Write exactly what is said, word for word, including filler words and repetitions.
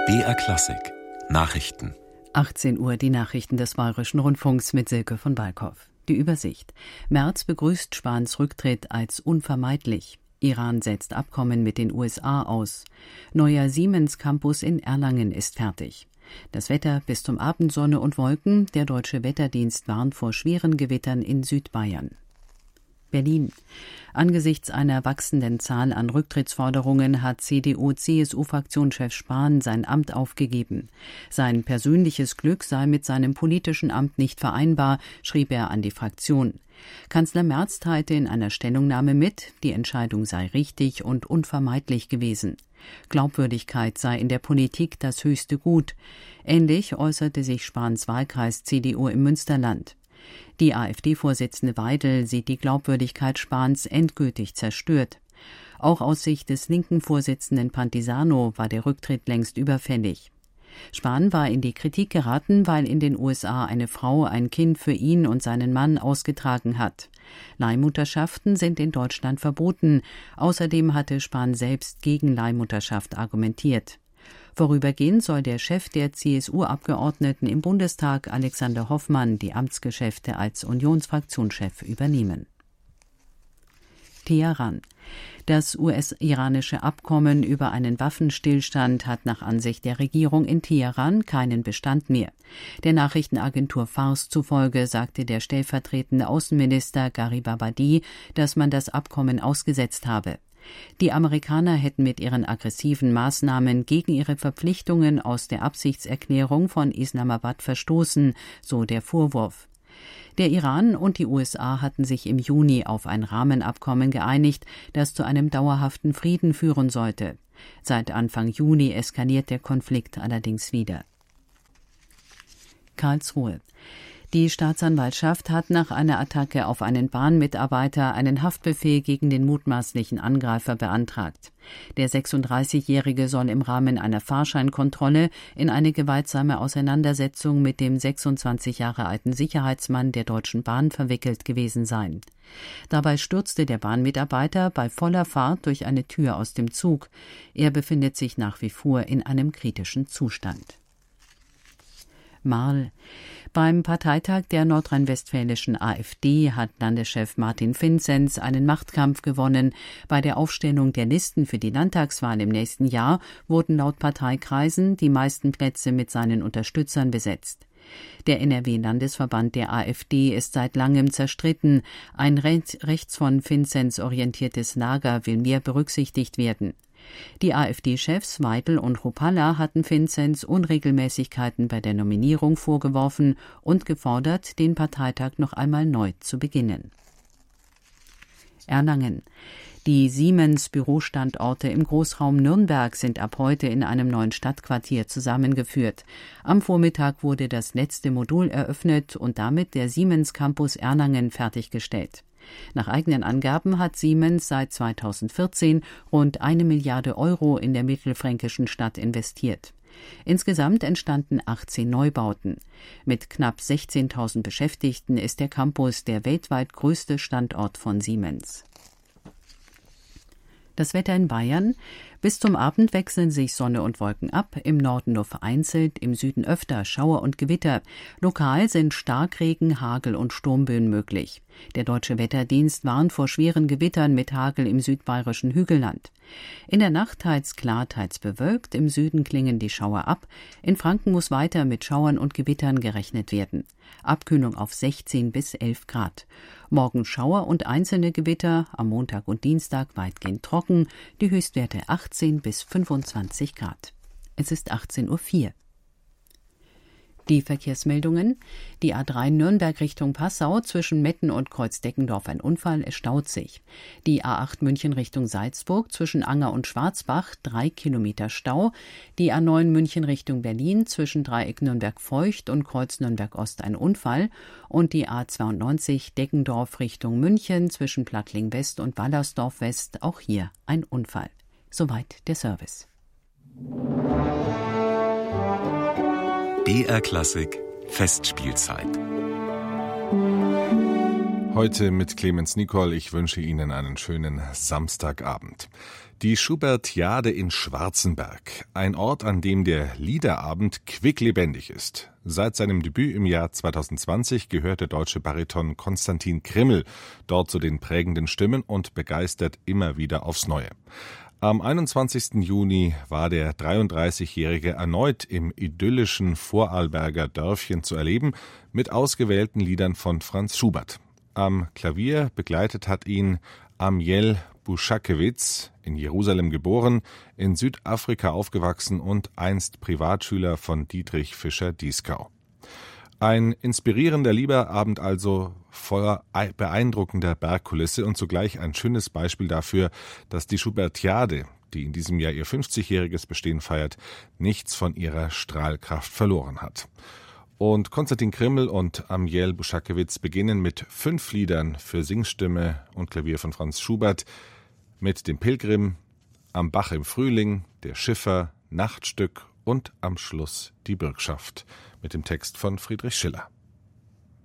B R Klassik Nachrichten. achtzehn Uhr die Nachrichten des Bayerischen Rundfunks mit Silke von Balkow. Die Übersicht. Merz begrüßt Spahns Rücktritt als unvermeidlich. Iran setzt Abkommen mit den U S A aus. Neuer Siemens-Campus in Erlangen ist fertig. Das Wetter: bis zum Abend Sonne und Wolken. Der Deutsche Wetterdienst warnt vor schweren Gewittern in Südbayern. Berlin. Angesichts einer wachsenden Zahl an Rücktrittsforderungen hat C D U-C S U-Fraktionschef Spahn sein Amt aufgegeben. Sein persönliches Glück sei mit seinem politischen Amt nicht vereinbar, schrieb er an die Fraktion. Kanzler Merz teilte in einer Stellungnahme mit, die Entscheidung sei richtig und unvermeidlich gewesen. Glaubwürdigkeit sei in der Politik das höchste Gut. Ähnlich äußerte sich Spahns Wahlkreis C D U im Münsterland. Die AfD-Vorsitzende Weidel sieht die Glaubwürdigkeit Spahns endgültig zerstört. Auch aus Sicht des linken Vorsitzenden Pantisano war der Rücktritt längst überfällig. Spahn war in die Kritik geraten, weil in den U S A eine Frau ein Kind für ihn und seinen Mann ausgetragen hat. Leihmutterschaften sind in Deutschland verboten. Außerdem hatte Spahn selbst gegen Leihmutterschaft argumentiert. Vorübergehend soll der Chef der C S U-Abgeordneten im Bundestag, Alexander Hoffmann, die Amtsgeschäfte als Unionsfraktionschef übernehmen. Teheran. Das U S-iranische Abkommen über einen Waffenstillstand hat nach Ansicht der Regierung in Teheran keinen Bestand mehr. Der Nachrichtenagentur Fars zufolge sagte der stellvertretende Außenminister Gharibabadi, dass man das Abkommen ausgesetzt habe. Die Amerikaner hätten mit ihren aggressiven Maßnahmen gegen ihre Verpflichtungen aus der Absichtserklärung von Islamabad verstoßen, so der Vorwurf. Der Iran und die U S A hatten sich im Juni auf ein Rahmenabkommen geeinigt, das zu einem dauerhaften Frieden führen sollte. Seit Anfang Juni eskaliert der Konflikt allerdings wieder. Karlsruhe. Die Staatsanwaltschaft hat nach einer Attacke auf einen Bahnmitarbeiter einen Haftbefehl gegen den mutmaßlichen Angreifer beantragt. Der sechsunddreißigjährige soll im Rahmen einer Fahrscheinkontrolle in eine gewaltsame Auseinandersetzung mit dem sechsundzwanzig Jahre alten Sicherheitsmann der Deutschen Bahn verwickelt gewesen sein. Dabei stürzte der Bahnmitarbeiter bei voller Fahrt durch eine Tür aus dem Zug. Er befindet sich nach wie vor in einem kritischen Zustand. Marl. Beim Parteitag der nordrhein-westfälischen AfD hat Landeschef Martin Vinzenz einen Machtkampf gewonnen. Bei der Aufstellung der Listen für die Landtagswahl im nächsten Jahr wurden laut Parteikreisen die meisten Plätze mit seinen Unterstützern besetzt. Der N R W-Landesverband der AfD ist seit langem zerstritten. Ein rechts von Vinzenz orientiertes Lager will mehr berücksichtigt werden. Die AfD-Chefs Weidel und Rupalla hatten Vinzenz Unregelmäßigkeiten bei der Nominierung vorgeworfen und gefordert, den Parteitag noch einmal neu zu beginnen. Erlangen. Die Siemens-Bürostandorte im Großraum Nürnberg sind ab heute in einem neuen Stadtquartier zusammengeführt. Am Vormittag wurde das letzte Modul eröffnet und damit der Siemens-Campus Erlangen fertiggestellt. Nach eigenen Angaben hat Siemens seit zweitausendvierzehn rund eine Milliarde Euro in der mittelfränkischen Stadt investiert. Insgesamt entstanden achtzehn Neubauten. Mit knapp sechzehntausend Beschäftigten ist der Campus der weltweit größte Standort von Siemens. Das Wetter in Bayern. Bis zum Abend wechseln sich Sonne und Wolken ab, im Norden nur vereinzelt, im Süden öfter Schauer und Gewitter. Lokal sind Starkregen, Hagel und Sturmböen möglich. Der Deutsche Wetterdienst warnt vor schweren Gewittern mit Hagel im südbayerischen Hügelland. In der Nacht teils klar, teils bewölkt, im Süden klingen die Schauer ab. In Franken muss weiter mit Schauern und Gewittern gerechnet werden. Abkühlung auf sechzehn bis elf Grad. Morgen Schauer und einzelne Gewitter, am Montag und Dienstag weitgehend trocken, die Höchstwerte achtzehn bis fünfundzwanzig Grad. Es ist achtzehn Uhr vier. Die Verkehrsmeldungen. Die A drei Nürnberg Richtung Passau zwischen Metten und Kreuzdeckendorf ein Unfall, es staut sich. Die A acht München Richtung Salzburg zwischen Anger und Schwarzbach drei Kilometer Stau. Die A neun München Richtung Berlin zwischen Dreieck Nürnberg-Feucht und Kreuz Nürnberg-Ost ein Unfall. Und die A zweiundneunzig Deggendorf Richtung München zwischen Plattling West und Wallersdorf West, auch hier ein Unfall. Soweit der Service. B R Klassik Festspielzeit. Heute mit Clemens Nicol. Ich wünsche Ihnen einen schönen Samstagabend. Die Schubertiade in Schwarzenberg. Ein Ort, an dem der Liederabend quicklebendig ist. Seit seinem Debüt im Jahr zweitausendzwanzig gehört der deutsche Bariton Konstantin Krimml dort zu den prägenden Stimmen und begeistert immer wieder aufs Neue. Am einundzwanzigsten Juni war der dreiunddreißigjährige erneut im idyllischen Vorarlberger Dörfchen zu erleben mit ausgewählten Liedern von Franz Schubert. Am Klavier begleitet hat ihn Amiel Buszakewicz, in Jerusalem geboren, in Südafrika aufgewachsen und einst Privatschüler von Dietrich Fischer-Dieskau. Ein inspirierender Liederabend also, voller beeindruckender Bergkulisse und zugleich ein schönes Beispiel dafür, dass die Schubertiade, die in diesem Jahr ihr fünfzigjähriges Bestehen feiert, nichts von ihrer Strahlkraft verloren hat. Und Konstantin Krimml und Amiel Buszakewicz beginnen mit fünf Liedern für Singstimme und Klavier von Franz Schubert, mit dem Pilgrim, Am Bach im Frühling, Der Schiffer, Nachtstück und am Schluss die Bürgschaft mit dem Text von Friedrich Schiller.